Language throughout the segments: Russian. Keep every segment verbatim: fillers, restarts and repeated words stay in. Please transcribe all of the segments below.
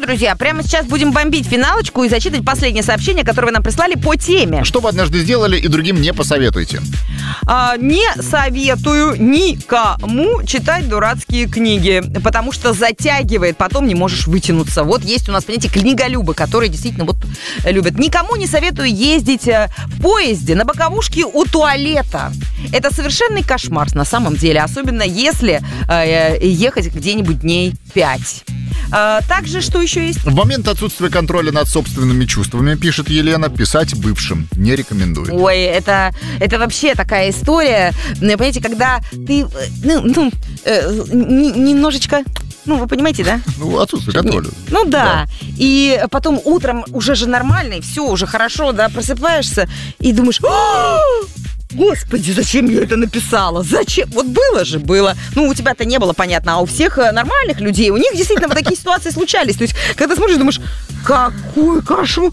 друзья, прямо сейчас будем бомбить финалочку и зачитывать последнее сообщение, которое вы нам прислали по теме. Что вы однажды сделали и другим не посоветуете? А, не советую никому читать дурацкие книги, потому что затягивает, потом не можешь вытянуться. Вот есть у нас, понимаете, книголюбы, которые действительно вот любят. Никому не советую ездить в поезде на боковушке у туалета. Это совершенный кошмар на самом деле, особенно если э, ехать где-нибудь дней пять. А, также, что еще есть? В момент отсутствия контроля над собственными чувствами, пишет Елена, писать бывшим не рекомендует. Ой, это, это вообще такая история, понимаете, когда ты, ну, ну э, немножечко... Ну, вы понимаете, да? Ну, отсутствие контроля. Ну, да. да. И потом утром уже же нормально, и все, уже хорошо, да, просыпаешься и думаешь... Господи, зачем я это написала? Зачем? Вот было же, было. Ну, у тебя-то не было, понятно, а у всех нормальных людей, у них действительно вот такие ситуации случались. То есть, когда смотришь, думаешь, какой кошмар,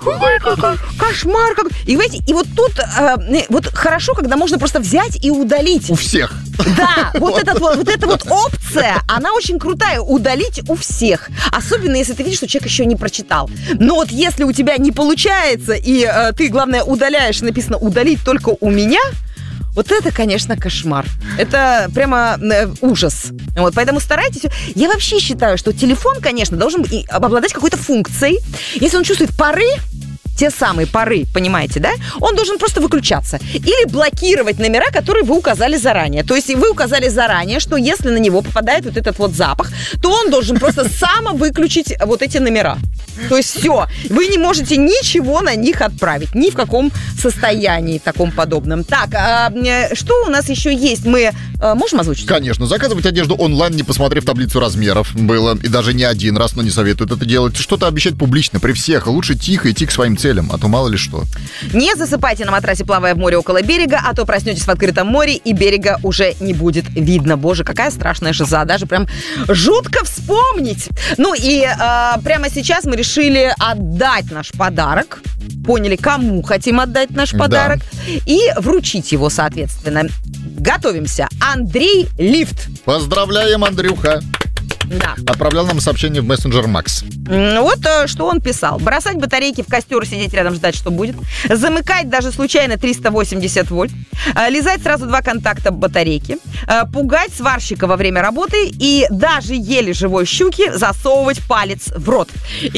кошмар. Как... И, знаете, и вот тут э, вот хорошо, когда можно просто взять и удалить. У всех. Да, вот, вот. Этот, вот, вот эта вот опция, она очень крутая, удалить у всех. Особенно, если ты видишь, что человек еще не прочитал. Но вот если у тебя не получается, и э, ты, главное, удаляешь, написано «удалить только у меня», вот это, конечно, кошмар. Это прямо э, ужас. Вот, поэтому старайтесь. Я вообще считаю, что телефон, конечно, должен обладать какой-то функцией. Если он чувствует пары, те самые пары, понимаете, да? Он должен просто выключаться. Или блокировать номера, которые вы указали заранее. То есть вы указали заранее, что если на него попадает вот этот вот запах, то он должен просто самовыключить вот эти номера. То есть все. Вы не можете ничего на них отправить. Ни в каком состоянии таком подобном. Так, а, что у нас еще есть? Мы а, можем озвучить? Конечно. Заказывать одежду онлайн, не посмотрев таблицу размеров. Было. И даже не один раз, но не советуют это делать. Что-то обещать публично при всех. Лучше тихо идти к своим целям, а то мало ли что. Не засыпайте на матрасе, плавая в море около берега, а то проснетесь в открытом море, и берега уже не будет видно. Боже, какая страшная жиза. Даже прям жутко вспомнить. Ну и а, прямо сейчас мы решили решили отдать наш подарок. Поняли, кому хотим отдать наш подарок. Да. И вручить его, соответственно. Готовимся. Андрей Лифт. Поздравляем, Андрюха. Да. Отправлял нам сообщение в мессенджер Макс. Вот что он писал. Бросать батарейки в костер, сидеть рядом, ждать, что будет. Замыкать даже случайно триста восемьдесят вольт. Лизать сразу два контакта батарейки. Пугать сварщика во время работы. И даже еле живой щуки засовывать палец в рот.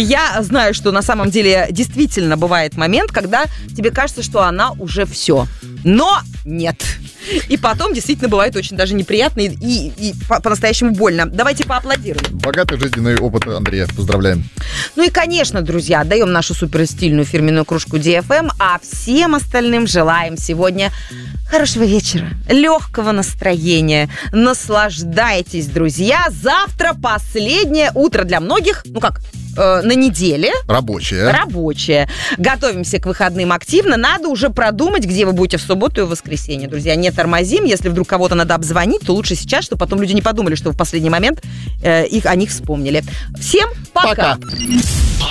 Я знаю, что на самом деле действительно бывает момент, когда тебе кажется, что она уже все. Но нет. И потом действительно бывает очень даже неприятно и, и, и по-настоящему больно. Давайте поаплодируем. Богатый жизненный опыт Андрея. Поздравляем. Ну и, конечно, друзья, отдаем нашу суперстильную фирменную кружку ди эф эм, а всем остальным желаем сегодня хорошего вечера, легкого настроения. Наслаждайтесь, друзья. Завтра последнее утро для многих. Ну как? На неделе. Рабочая. Рабочая. Готовимся к выходным активно. Надо уже продумать, где вы будете в субботу и в воскресенье. Друзья, не тормозим. Если вдруг кого-то надо обзвонить, то лучше сейчас, чтобы потом люди не подумали, что в последний момент э, их, о них вспомнили. Всем пока! Пока.